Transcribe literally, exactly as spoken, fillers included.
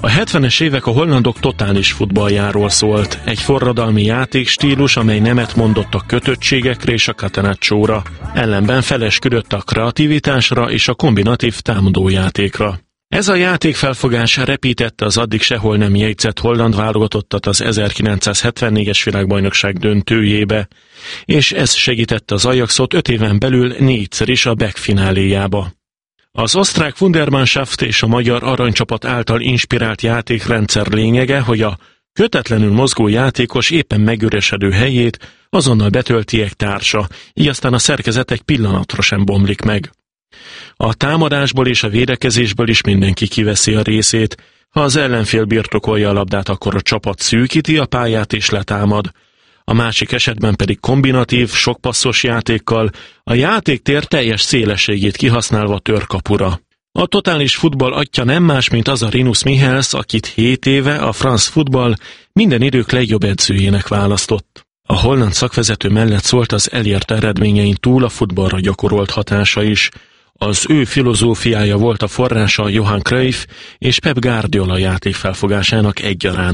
A hetvenes évek a hollandok totális futballjáról szólt. Egy forradalmi játékstílus, amely nemet mondott a kötöttségekre és a catenaccióra. Ellenben felesküdött a kreativitásra és a kombinatív támadójátékra. Ez a játékfelfogás repítette az addig sehol nem jegyzett holland válogatottat az ezerkilencszázhetvennégyes világbajnokság döntőjébe, és ez segítette az Ajaxot öt éven belül négyszer is a Beck fináléjába. Az osztrák Wundermannschaft és a magyar aranycsapat által inspirált játékrendszer lényege, hogy a kötetlenül mozgó játékos éppen megüresedő helyét azonnal betölti egy társa, így aztán a szerkezet egy pillanatra sem bomlik meg. A támadásból és a védekezésből is mindenki kiveszi a részét. Ha az ellenfél birtokolja a labdát, akkor a csapat szűkíti a pályát és letámad. A másik esetben pedig kombinatív, sokpasszos játékkal a játéktér teljes szélességét kihasználva tör kapura. A totális futball atya nem más, mint az a Rinus Michels, akit hét éve a France Football minden idők legjobb edzőjének választott. A holland szakvezető mellett szólt az elért eredményein túl a futballra gyakorolt hatása is. Az ő filozófiája volt a forrása Johan Cruyff és Pep Guardiola játékfelfogásának egyaránt.